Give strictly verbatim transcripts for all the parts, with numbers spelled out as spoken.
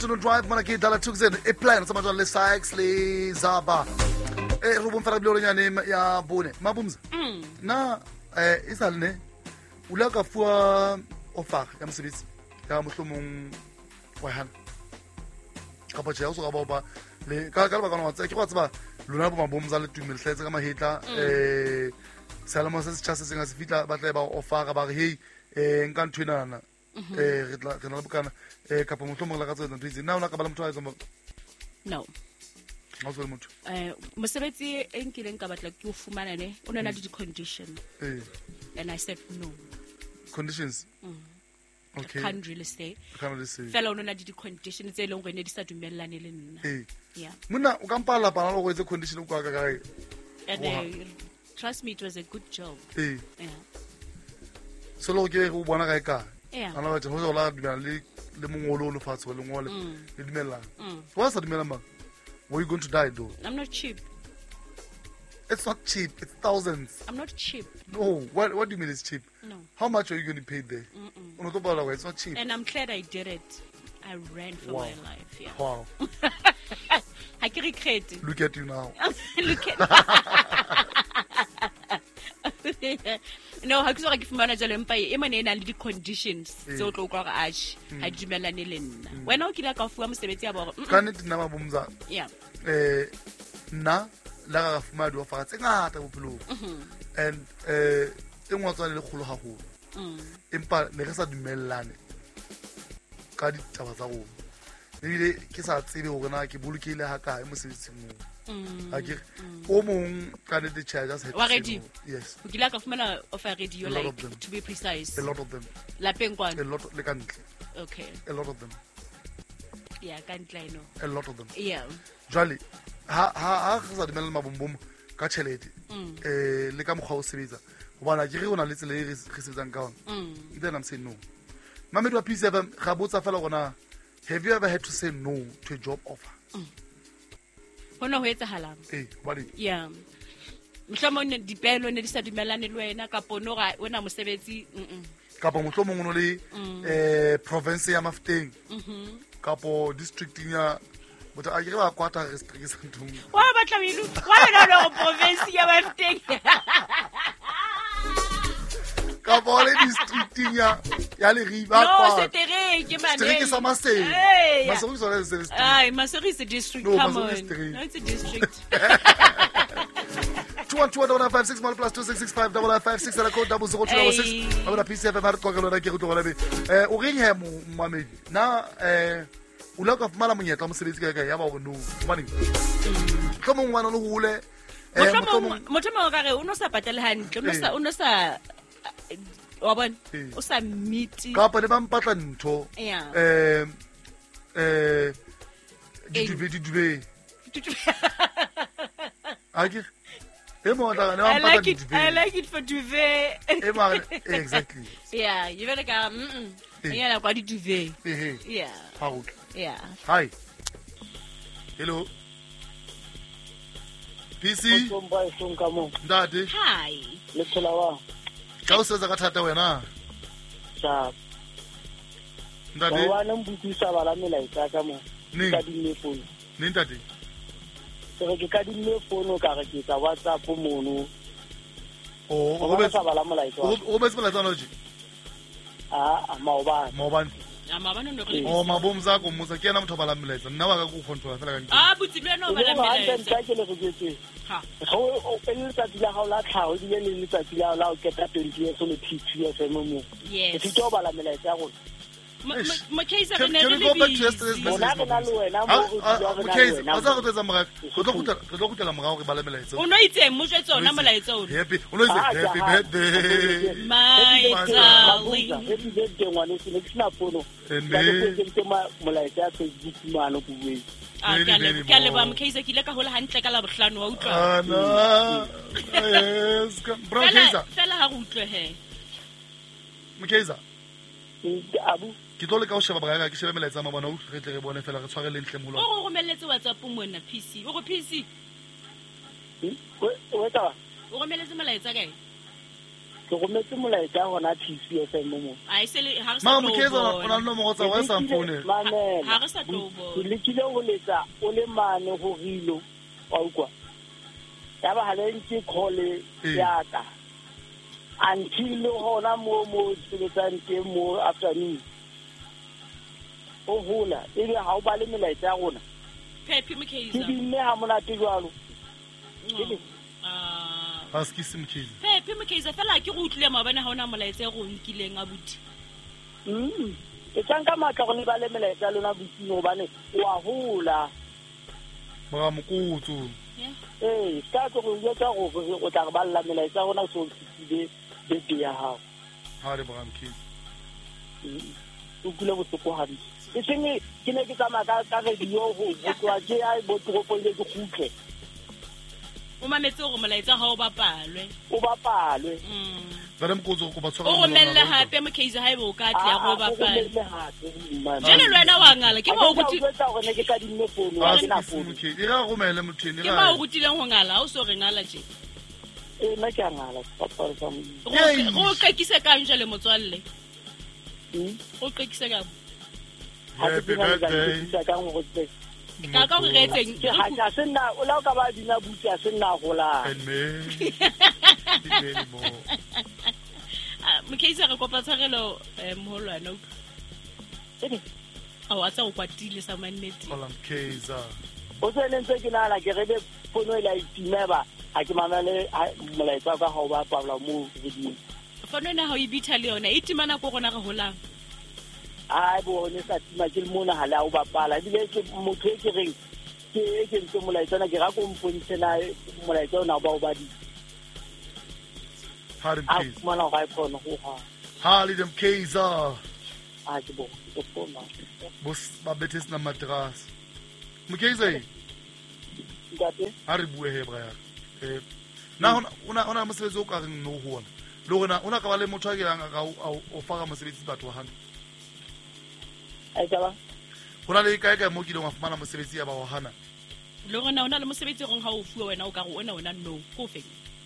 to drive mana ke dala tukzen e plan sa majwa le Sykes le Zaba e ro bon fara blo nyane ya bone mabumza na eh isalne ula ka fua offer ya mosebetsi ya mohlomong wa hana ka pa tsheo so ka ba le ka ka ba kana wa tsa ke go tsaba lona bo mabumza le tumelhletse ka mahitla eh salama se se tshasa se nga se fitla ba tla ba offer ka ba re hey eh nka ntwinana eh re tla kana bukana eh ka pa mohlomong la ka tsena ntse na ona ka ba le motho a tsoma no ha so le motho eh mosebetsi e nkileng ka batla ke o fumana ne o nna di condition eh and I said no conditions okay can't really say can't really say fela o nna di conditions tse leng go ne di sa dumellane le nna eh yeah mona o ka mpala bana lo go etsa condition go ka ka and uh, trust me it was a good job eh yeah so lo ke go bona ga ka yeah ana ba tlo go la dumela le le mongolo lo fatso le ngole le dumela what's the dumela mang were you going to die though I'm not cheap it's not cheap it's thousands I'm not cheap no what what do you mean it's cheap no how much are you going to pay there no to bala it's not cheap and I'm glad I did it I ran for wow. my life yeah wow I can regret it look at you now look at no ha ke tswa ke fumana jalo empa e mane ena le di conditions tse o tlo kwa ga ash ha dumelane le nna wena o kila ka fuwa mosebetsi ya bore ka nne nna mabumza yeah eh na la ga fuma di offer tse ngata bophelo and eh e ngwatsana le kholo haholo empa ne re sa dumellane ka ditaba tsa go ile ke sa tsebe gore na ke bolokile ha ka mosebetsing mo a ke o mong ka ne the charges had already yes o kila ka fumana offer radio like to be precise a lot of them la pengwana a lot le kantle okay a lot of them yeah kantle I know a lot of them yeah jali ha ha ha sa dumela mabombom ka chelete eh le ka mogwa o sebetsa bona ke re ona le tsele re sebetsang ka ona then I'm saying no mamedi wa P C F M ga botsa fela gona have you ever had to say no to a job offer bona ho etsa halang eh bali yeah mhlomong dipelo ne di sa dumelane le wena ka pono ga wena mosebetsi mm ka po mohlomong no le eh province ya Mafteng ka po district ya but a ke ba kwata restriction to wa batla milu wa bana lo province ya Mafteng ka po le district ya ya le riba kwa no c'est terre ke mane terre ke sa maseng maseng so le se ai maseng is a district come on no it's a district two one two one five six one plus two six six five double five six zero code double zero two six abona P C F ba re kwa ke lona ke go tloga le eh o reng he mo mamedi na eh o la ka fumana monyetla mosebetsi ka ka ya ba go no mane ka mo ngwana lo hule eh motho mo ka re o no sa patele hantle o no sa o no sa wa bona o sa meet ka pa le ba mpatla ntho eh eh di dube di dube ake e mo tla ne ba mpatla di dube I like it for duvet e ma exactly yeah you better go mm yeah la kwa di duvet yeah how yeah hi hello P C ndade hi le tselawa ka o setsa ka thata wena ja ndade wa nna mbutisa bala melaetsa ka mo ka dinne phone ne ndade se ke ka dinne phone ka re ke tsa WhatsApp mono o o be sa bala melaetsa o be se melaetsa no ji ah maobane maobane amabana no re o mabomza go motsa ke yana motho bala melaetsa nna wa ka go control fela ka ntse ah butsi le no bala melaetsa ke le go jetse ha o pele tsa dila ga o la tlhago di le le tsa dila la o keta twenty years o le T T S mo mo yes ke tlo bala melaetsa go mo case re ne le le go yesterday's message bona le wena mo o case a sa go tsetsa moga go tlo gutela go tlo gutela moga go bala melaetsa o no itseng mo jwe tsona molaetsa o happy o no itse happy birthday my darling happy birthday ngwane se ne sina fono ene ke ke ma molaetsa se ditsimano go bue a kana ka le ba mo case ke ile ka hola hantle ka la bohlano wa utlwa ana yes bro case fela ha go utlwe he mo case abu ke tlo le ka o sheba ba ke sheba melaetsa ma bona o re tle re bone fela re tshware le ntle molwa o go romelletse WhatsApp mo nna P C o go P C o ta o romelletse molaetsa kae ke rometse molaetsa gona T C F M mo a se le ha re sa ma tlo mokeza bona. o na le nomoro tsa wa sa mphone mamela Ha re sa tlo bona. ke lekile go letsa o le mane go rilo wa ukwa ya ba ha le ntse khole ya ka until hona mo mo tsetsang ke mo afternoon o hola ebe ha o ba le melaetsa ya rona Pepe ke Mkhize. dinne ha monate jwalo Ah. ha se ke se mokeza Pepe Mkhize fela ke go utlile mabane ha ona molaetsa go nkileng a buti. mm e tsang ka matla go le ba le melaetsa lona botsingo bane wa hola ba mokutso Yeah. eh ka tlo go yetsa go go tla ba la melaetsa gona so tsile bete ya hao ha re ba mokeza o kule go tsokohadi e senge ke ne ke tsama ka ka radio go go twa ke ai bo tropo ile go kutle O mametse go molaetsa ha o bapalwe. o bapalwe Mm. ba re mokutso go ba tshwara O romelle hape Mkhize ha ebe o ka tla go bapala. Jene le wena wa ngala ke mo go ti tsa go ne ke ka dinne founu ha ya se ke na ke se founu mokeza e ra go mele mothene ke mo go tileng ho ngala ha o so re ngala je. e nna ke a ngala papalo sa mo Yay. Go qekise ka nje le motswalle. Mm. O qekise ka. happy birthday ka ka go tse Ka ka go retseng. ke ha ka sena o la ka ba dina butsi a sena go la and me di mo Mkhize re kopa tshwarelo moholwana. A wa tsa o kwatile sa mannete. ola mkeza o se nentse ke nana ke rebe fono ila itimeba ha ke mamele molaetsa ka ha o ba pabla mo video Fono ena ha o ibitha le yona e timana go gona re holang. ai bo ne sa tima ke mona ha la o bapala ebile ke motho e ke reng ke e ke ntse molaetsa na ke ga ko mpontshe na molaetsa ona ba o ba di ha re a mkeza mana ga ipona go ha ha le mkeza a ke bo ke bona bos ba betes na matras mkeza ngate ha re bue he bra ya eh na ona ona ona mosebetsi o ka reng no ho ona le gona ona ka ba le motho a ke yang ka o faka mosebetsi batho wa hana ai taba gona le kae kae mo ke dingwa fumana mosebetsi ya ba wa hana Le gona ona le mosebetsi rong ha o fuwa wena o ka go ona ona no go feng.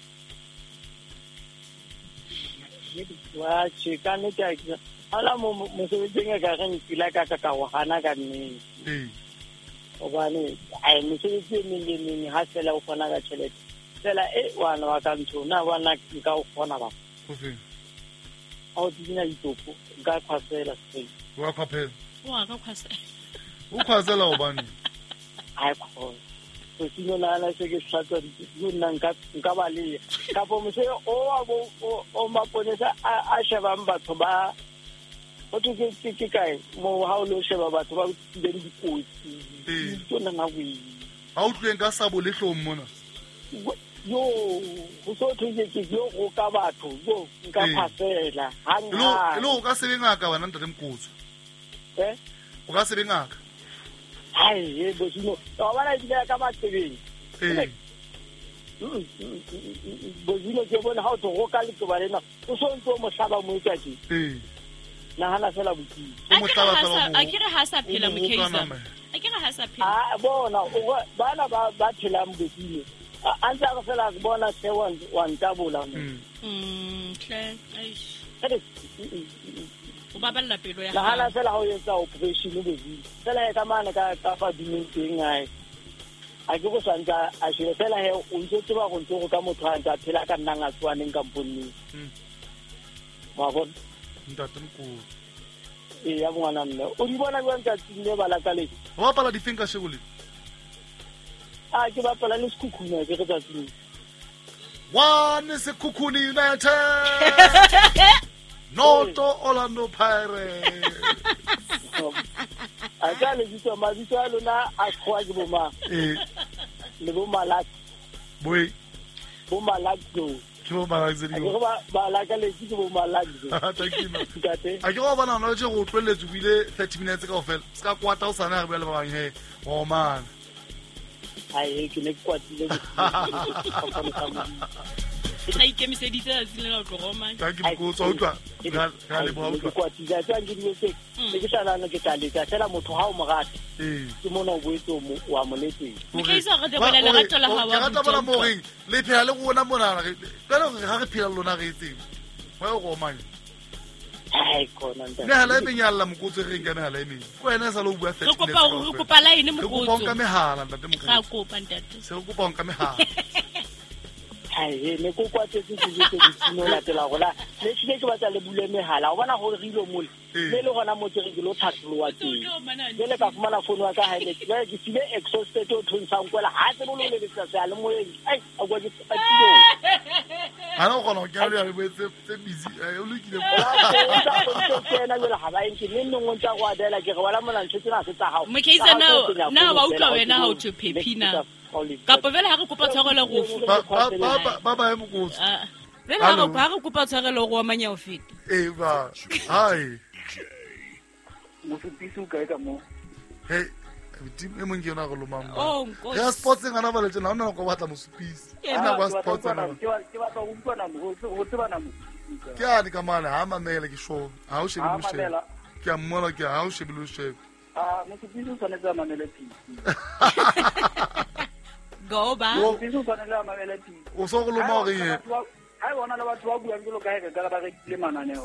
wa che ka ne ka ke ala mo mo se tsenga ka ga ntila ka ka ka wa hana ka nne eh o bane ai mo se tsene le le ha fela o kgona ka tšhelete fela e wana wa ka ntho na wana ka o kgona ba go feng a o dina ditopo ka khasela se wa khapela Wa ka khwasa. o khwazela o bane ai kho so sino na na se ke tlatsa di nna nka nka ba le ka bo mo se o wa bo o maponesa a sheba batho ba o tse ke ke kae mo ha o lo sheba batho ba di dikotsi Eh. to na na wi ha o tleng ka sabo le hlong mona yo go so thwe ke yo go ka batho yo nka Eh. phasela ha e lo e nna lo o ka sebeng aka wena ntate mkutso eh o ka sebeng aka ai e bo sino o bana di ka matsebeng eh bo sino ke bona ha o go ka le tsoba lena o so ntse mo hlaba mo tsatsi eh na hana fela botsi o mo tlala A tlala ke re ha sa phela o mo Mkhize. kana me. A ke re ha sa phela. a bona o bana ba ba thelang botsi a ntse a fela bona se wan wan tabola mo Mm. Mm, tle. Aish. ere O baballa pelo ya. na hana hao. fela ho etsa operation bo zi fela e ka mana ka ka fa dimenteng ai a ke go santsa a shire fela he o ntse tseba go ntse go ka motho a ntse a phela ka nna nga tswaneng ka mponni Mm. wa bona ntate mkutso e ya ngwana nne o di bona jwang ka tsine bala ka le o bapala di-finger shebole a ke bapala le sekhukhuna ke re tsatsing one sekhukhuni united noto orlando pirates a ka le ditso mabitso a lona a khoa ke boma eh le bo malak boy bo malak do ke bo malazi a ke di ba ba la ka le ke bo malak do thank you man. kate a ke go bana no je go tlweletse bile thirty minutes ka ofela ska kwata o sana re bele ba bang he o man ai ke ne kwatile Na ikemiseditse a tsile la tlo goma. ka ke mkutso o twa ga le bo o twa kwatile tsa ke di se ke sala no ke tale ka sela motho ha o mogata eh ke mona o boetse mo wa moletseng Mkhize ga de bona le gato la hawa. ga ta bona mo reng le phela le gona mona re ka le ga re phela lona re etseng wa go manye hai kona ntate ne hala e menyalla mokutso re nke ne hala e meng wena sa lo bua re kopa re kopa line re kopa mokutso ka mehala ntate ga mokutso kopa ntate se re kopa ka mehala hai ne ko kwa tse tse tse tse no latela gola le tshile ke batla le bule mehala o bona gore re ilo mole le le gona mo tse ke lo tlhatlhowa teng le le ka fumana phone wa ka ha ile ke ke file exhausted o thuntsang kwela ha tse bolo le le tsa le moeng ai a gwa ke patilo ha no gona ke le ya tse tse busy o lokile o tsena le ha ba eng le nngwe tsa go adela ke re wala mona ntse tsena se tsa hao mokheisa na na wa utlwa wena ha o tshwe Peppina kapo vele ha re kopa tshwarelo go ba ba ba ba e mokutso vele ha re ha re kopa tshwarelo go manya o feta eh ba hai mosupisu ka ka mo hey team e mong ke yona go lomang oh nkosi ya sports ngana ba le tsena ona go batla mosupisi ena kwa sports ngana ke ke ba go utlwana mo go tsebana mo ke a di kamana ha mamela ke show ha o shebe lo shebe ke a mmola ke ha o shebe lo shebe ah mosupisu tshwanetse a mamele pisi go ba mosupisu tshwanetse a mamele pisi o so go loma gore ye ai bona le batho ba buang ke lo kae ka ba re le mananeo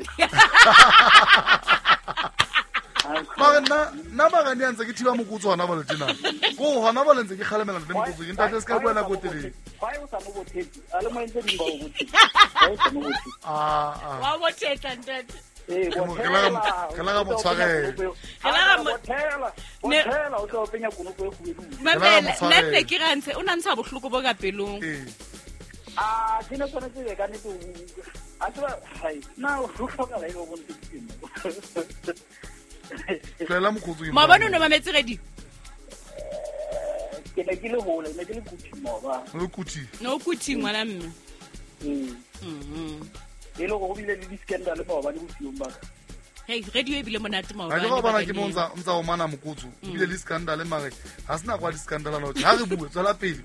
mara nna nna magane a ntse ke thiba mokutso gona ba le tena ko gona ba le ntse ke kgalemela nte mokutso ke ntate se ka buena ko teleng fa o sa mo bothethi a le mo ntse di ba o bothethi fa o sa mo bothethi ah ah wa bothetsa ntate eh ke la ga motshwarela ke la ga bothela bothela o tlo penya kuno ko go edu mamela nne ke rantse o nantsha bohloko bo ka pelong eh ah dino tsone tse ka ne tu a tswa hai na o hloka la go bontsi tlela mokutso ma bona no mametse radio ke ne ke le hole ne ke le kuti mo ba o kuti no kuti ngwana mme mm mhm e lo go bile le di scandal ba ba le go fiong ba hey radio e bile monate ma ga go bana ke mo ntsa ntsa o mana mokutso bile le scandal mare ha sina kwa di scandal la o ha re bue tsala pele